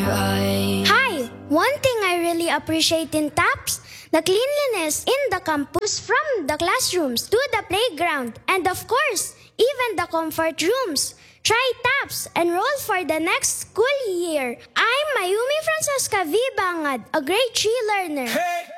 Hi! One thing I really appreciate in TAPS, the cleanliness in the campus from the classrooms to the playground and of course, even the comfort rooms. Try TAPS, enroll for the next school year. I'm Mayumi Francesca V. Bangad, a grade 3 learner. Hey!